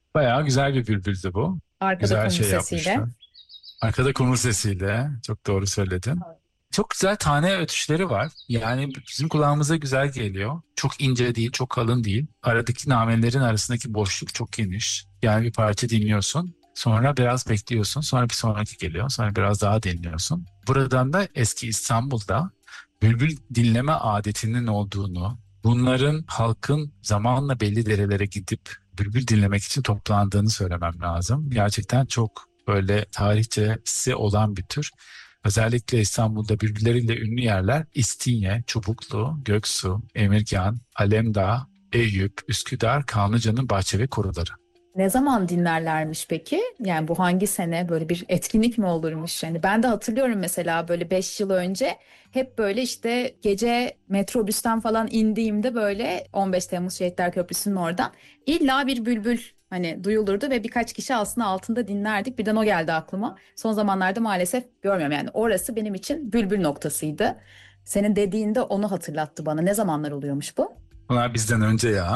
Bayağı güzel bir bülbüldü bu. Arkada Güzel kumru şey sesiyle. yapmışlar. Arkada kumru sesiyle. Çok doğru söyledin. Çok güzel tane ötüşleri var. Yani bizim kulağımıza güzel geliyor. Çok ince değil, çok kalın değil. Aradaki namelerin arasındaki boşluk çok geniş. Yani bir parça dinliyorsun. Sonra biraz bekliyorsun. Sonra bir sonraki geliyor. Sonra biraz daha dinliyorsun. Buradan da eski İstanbul'da bülbül dinleme adetinin olduğunu, bunların halkın zamanla belli derelere gidip bülbül dinlemek için toplandığını söylemem lazım. Gerçekten çok böyle tarihçesi olan bir tür. Özellikle İstanbul'da birbirleriyle ünlü yerler İstinye, Çubuklu, Göksu, Emirgan, Alemdağ, Eyüp, Üsküdar, Kanlıca'nın bahçe ve koruları. Ne zaman dinlerlermiş peki? Yani bu hangi sene böyle bir etkinlik mi olurmuş? Yani ben de hatırlıyorum mesela böyle 5 yıl önce hep böyle işte gece metrobüsten falan indiğimde böyle 15 Temmuz Şehitler Köprüsü'nün oradan illa bir bülbül hani duyulurdu ve birkaç kişi aslında altında dinlerdik. Birden o geldi aklıma. Son zamanlarda maalesef görmüyorum yani orası benim için bülbül noktasıydı. Senin dediğinde onu hatırlattı bana. Ne zamanlar oluyormuş bu? Bunlar bizden önce ya.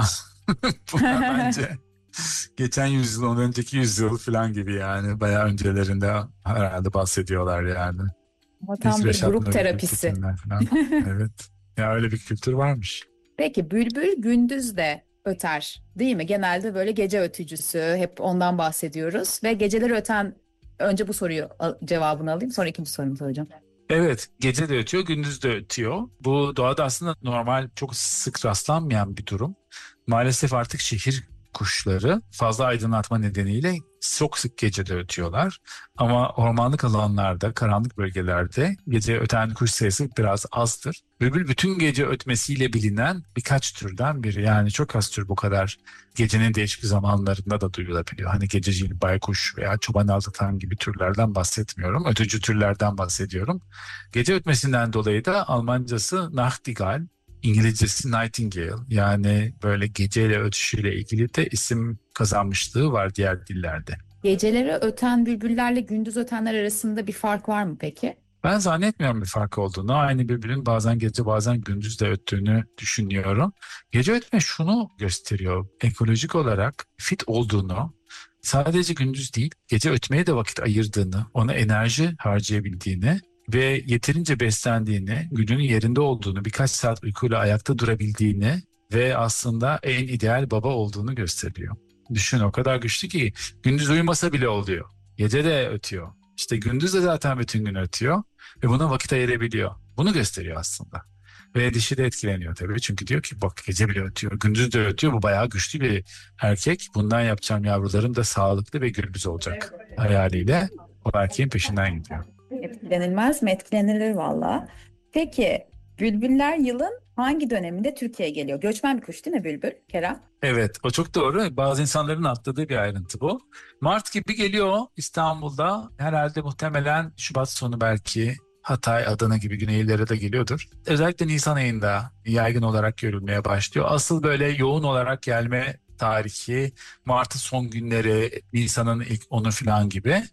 Bunlar bence geçen yüzyıl, ondan önceki yüzyıl falan gibi yani. Bayağı öncelerinde herhalde bahsediyorlar yani. Ama İlk tam bir Reşat grup Nuri terapisi. Gültekin'ler falan. Evet. Ya öyle bir kültür varmış. Peki bülbül gündüz de öter, değil mi? Genelde böyle gece ötücüsü, hep ondan bahsediyoruz ve geceleri öten önce bu soruyu cevabını alayım, sonra ikinci sorumu soracağım. Evet, gece de ötüyor, gündüz de ötüyor. Bu doğada aslında normal, çok sık rastlanmayan bir durum. Maalesef artık şehir kuşları fazla aydınlatma nedeniyle çok sık gece de ötüyorlar. Ama ormanlık alanlarda, karanlık bölgelerde gece öten kuş sayısı biraz azdır. Bülbül bütün gece ötmesiyle bilinen birkaç türden biri. Yani çok az tür bu kadar gecenin değişik zamanlarında da duyulabiliyor. Hani gececi baykuş veya çoban aldatan gibi türlerden bahsetmiyorum. Ötücü türlerden bahsediyorum. Gece ötmesinden dolayı da Almancası Nachtigall, İngilizcesi Nightingale. Yani böyle geceyle ötüşüyle ilgili de isim kazanmışlığı var diğer dillerde. Geceleri öten bülbüllerle gündüz ötenler arasında bir fark var mı peki? Ben zannetmiyorum bir fark olduğunu. Aynı birbirinin bazen gece bazen gündüz de öttüğünü düşünüyorum. Gece ötme şunu gösteriyor. Ekolojik olarak fit olduğunu, sadece gündüz değil gece ötmeye de vakit ayırdığını, ona enerji harcayabildiğini ve yeterince beslendiğini, gücünün yerinde olduğunu, birkaç saat uykuyla ayakta durabildiğini ve aslında en ideal baba olduğunu gösteriyor. Düşün, o kadar güçlü ki gündüz uyumasa bile oluyor. Gece de ötüyor. İşte gündüz de zaten bütün gün ötüyor ve buna vakit ayırabiliyor. Bunu gösteriyor aslında. Ve dişi de etkileniyor tabii. Çünkü diyor ki bak, gece bile ötüyor, gündüz de ötüyor. Bu bayağı güçlü bir erkek. Bundan yapacağım yavrularım da sağlıklı ve gürbüz olacak hayaliyle o erkeğin peşinden gidiyor. Etkilenilmez mi? Etkilenilir valla. Peki bülbüller yılın hangi döneminde Türkiye'ye geliyor? Göçmen bir kuş değil mi bülbül, Kerem? Evet, o çok doğru. Bazı insanların atladığı bir ayrıntı bu. Mart gibi geliyor İstanbul'da. Herhalde muhtemelen Şubat sonu belki Hatay, Adana gibi güneylere de geliyordur. Özellikle Nisan ayında yaygın olarak görülmeye başlıyor. Asıl böyle yoğun olarak gelme tarihi Mart'ın son günleri, Nisan'ın ilk 10'u falan gibi.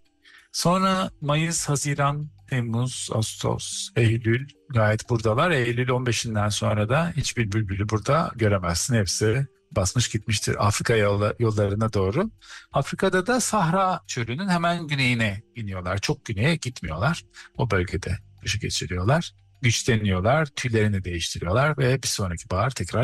Sonra Mayıs, Haziran, Temmuz, Ağustos, Eylül gayet buradalar. Eylül 15'inden sonra da hiçbir bülbülü burada göremezsin. Hepsi basmış gitmiştir Afrika yollarına doğru. Afrika'da da Sahra çölünün hemen güneyine iniyorlar. Çok güneye gitmiyorlar. O bölgede kışı geçiriyorlar. Güçleniyorlar, tüylerini değiştiriyorlar ve bir sonraki bahar tekrar